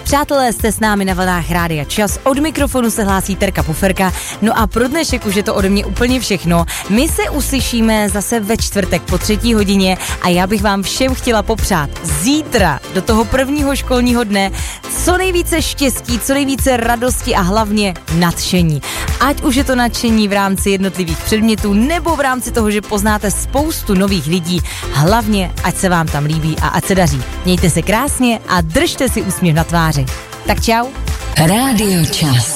Přátelé, jste s námi na vlnách Rádia Čas. Od mikrofonu se hlásí Terka Puferka. No a pro dnešek už je to ode mě úplně všechno. My se uslyšíme zase ve čtvrtek po 3. hodině a já bych vám všem chtěla popřát zítra do toho prvního školního dne co nejvíce štěstí, co nejvíce radosti a hlavně nadšení. Ať už je to nadšení v rámci jednotlivých předmětů nebo v rámci toho, že poznáte spoustu nových lidí, hlavně ať se vám tam líbí a ať se daří. Mějte se krásně a držte si úsměv na tváři. Tak čau. Rádio Čas.